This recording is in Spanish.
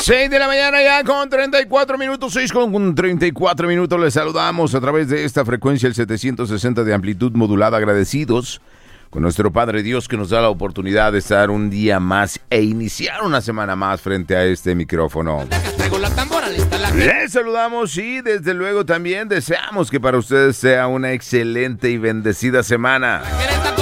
6 de la mañana ya con 34 minutos, 6 con 34 minutos. Les saludamos a través de esta frecuencia, el 760 de amplitud modulada. Agradecidos con nuestro Padre Dios que nos da la oportunidad de estar un día más e iniciar una semana más frente a este micrófono. Les saludamos y desde luego también deseamos que para ustedes sea una excelente y bendecida semana.